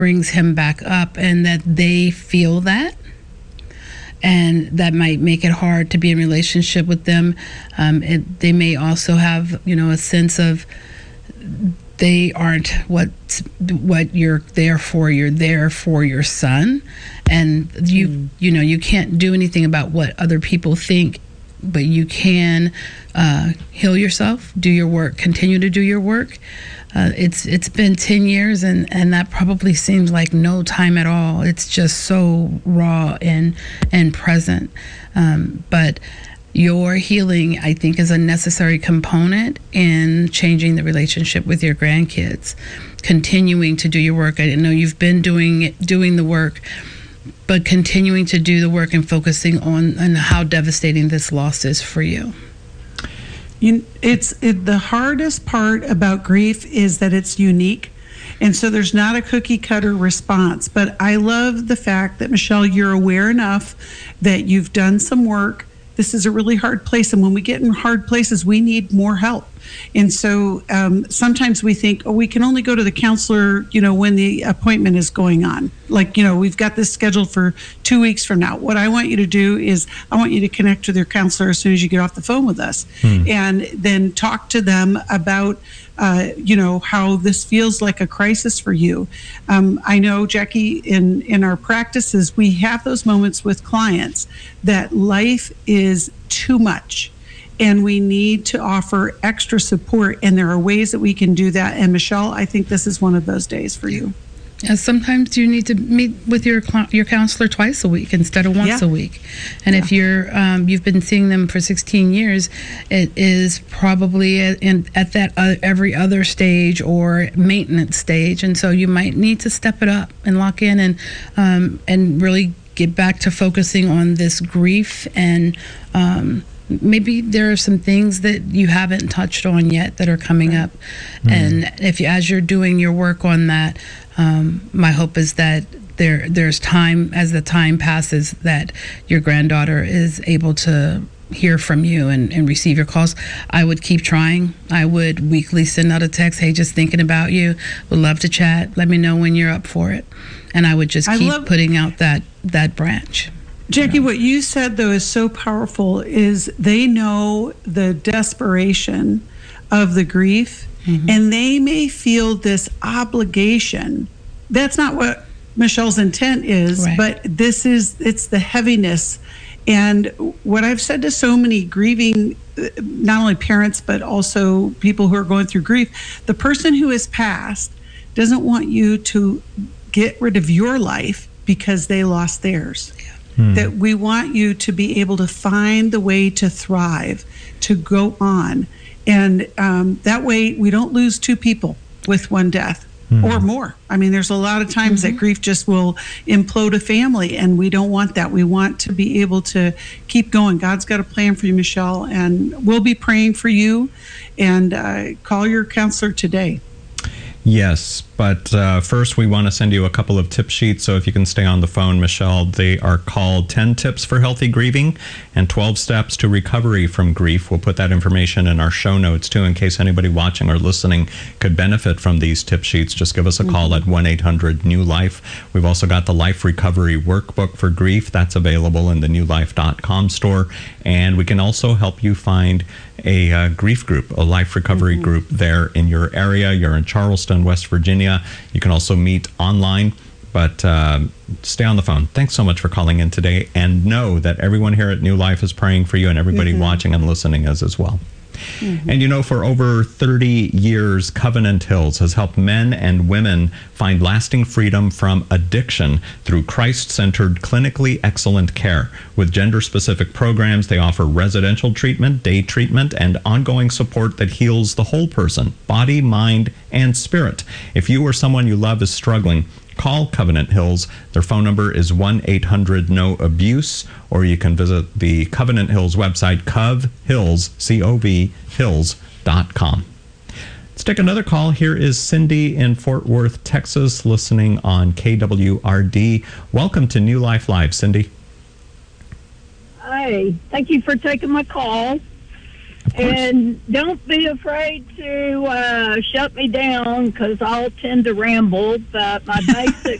brings him back up, and that they feel that. And that might make it hard to be in relationship with them. They may also have, a sense of they aren't what you're there for. You're there for your son, and you can't do anything about what other people think, but you can heal yourself, do your work, continue to do your work. It's been 10 years, and that probably seems like no time at all. It's just so raw and present. But your healing, I think, is a necessary component in changing the relationship with your grandkids. Continuing to do your work. I know you've been doing the work, but continuing to do the work and focusing on how devastating this loss is for you. The hardest part about grief is that it's unique. And so there's not a cookie cutter response. But I love the fact that, Michelle, you're aware enough that you've done some work. This is a really hard place. And when we get in hard places, we need more help. And so sometimes we think, we can only go to the counselor, when the appointment is going on. Like, we've got this scheduled for 2 weeks from now. What I want you to do is I want you to connect with your counselor as soon as you get off the phone with us, and then talk to them about, how this feels like a crisis for you. I know, Jackie, in our practices, we have those moments with clients that life is too much. And we need to offer extra support, and there are ways that we can do that. And Michelle, I think this is one of those days for you. Sometimes you need to meet with your counselor twice a week instead of once a week. And if you've been seeing them for 16 years, it is probably at that every other stage or maintenance stage. And so you might need to step it up and lock in and really get back to focusing on this grief. And maybe there are some things that you haven't touched on yet that are coming up. And as you're doing your work on that, my hope is that there's time, as the time passes, that your granddaughter is able to hear from you and receive your calls. I would keep trying. I would weekly send out a text, hey, just thinking about you, would love to chat, let me know when you're up for it. And I would just keep putting out that branch. Jackie, what you said, though, is so powerful, is they know the desperation of the grief, and they may feel this obligation. That's not what Michelle's intent is, but it's the heaviness. And what I've said to so many grieving, not only parents, but also people who are going through grief, the person who has passed doesn't want you to get rid of your life because they lost theirs. That we want you to be able to find the way to thrive, to go on. And that way we don't lose two people with one death or more. I mean, there's a lot of times that grief just will implode a family, and we don't want that. We want to be able to keep going. God's got a plan for you, Michelle, and we'll be praying for you. And call your counselor today. Yes, but first we want to send you a couple of tip sheets, so if you can stay on the phone, Michelle. They are called 10 Tips for Healthy Grieving and 12 Steps to Recovery from Grief. We'll put that information in our show notes, too, in case anybody watching or listening could benefit from these tip sheets. Just give us a call at 1-800-NEW-LIFE. We've also got the Life Recovery Workbook for Grief. That's available in the newlife.com store. And we can also help you find a grief group, a life recovery group there in your area. You're in Charleston, West Virginia. You can also meet online, but stay on the phone. Thanks so much for calling in today, and know that everyone here at New Life is praying for you, and everybody watching and listening is as well. And for over 30 years, Covenant Hills has helped men and women find lasting freedom from addiction through Christ-centered, clinically excellent care. With gender-specific programs, they offer residential treatment, day treatment, and ongoing support that heals the whole person, body, mind, and spirit. If you or someone you love is struggling, call Covenant Hills. Their phone number is 1-800-NO-ABUSE, or you can visit the Covenant Hills website, CovHills, C-O-V, hills.com. Let's take another call. Here is Cindy in Fort Worth, Texas, listening on KWRD. Welcome to New Life Live, Cindy. Hi. Thank you for taking my call. Of course. And don't be afraid to shut me down because I'll tend to ramble. But my basic